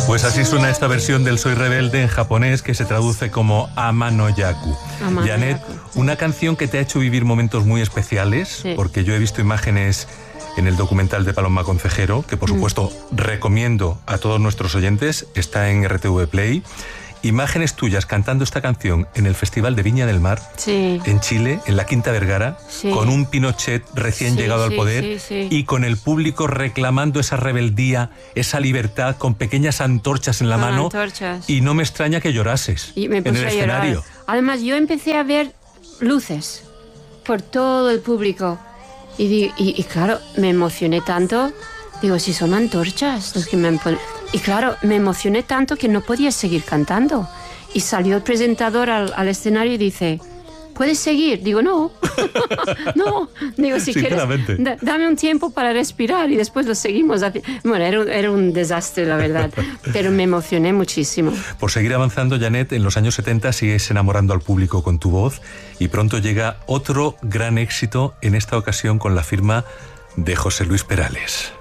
Pues así suena esta versión del Soy Rebelde en japonés, que se traduce como Ama no Yaku. Janet, una canción que te ha hecho vivir momentos muy especiales, sí, porque yo he visto imágenes en el documental de Paloma Concejero, que por supuesto recomiendo a todos nuestros oyentes, está en RTV Play. Imágenes tuyas cantando esta canción en el Festival de Viña del Mar, sí, en Chile, en la Quinta Vergara, sí, con un Pinochet recién llegado al poder, y con el público reclamando esa rebeldía, esa libertad, con pequeñas antorchas en la mano. Antorchas. Y no me extraña que llorases en el escenario. Además, yo empecé a ver luces por todo el público y claro, me emocioné tanto. Digo, si son antorchas los que me ponen. Y claro, me emocioné tanto que no podía seguir cantando. Y salió el presentador al escenario y dice, ¿puedes seguir? Digo, no. No. Digo, si quieres, dame un tiempo para respirar y después lo seguimos. Bueno, era un desastre, la verdad. Pero me emocioné muchísimo. Por seguir avanzando, Janet, en los años 70 sigues enamorando al público con tu voz y pronto llega otro gran éxito, en esta ocasión con la firma de José Luis Perales.